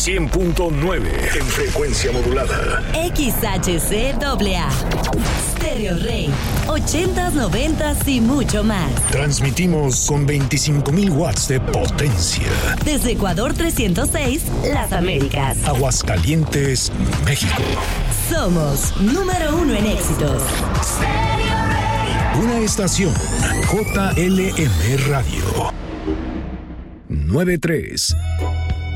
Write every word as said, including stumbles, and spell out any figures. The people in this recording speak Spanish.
cien punto nueve en frecuencia modulada. X H C A A. Stereo Rey. ochentas, noventas y mucho más. Transmitimos con veinticinco mil watts de potencia. Desde Ecuador trescientos seis, Las Américas. Aguascalientes, México. Somos número uno en éxitos. Stereo Rey. Una estación J L M Radio. noventa y tres.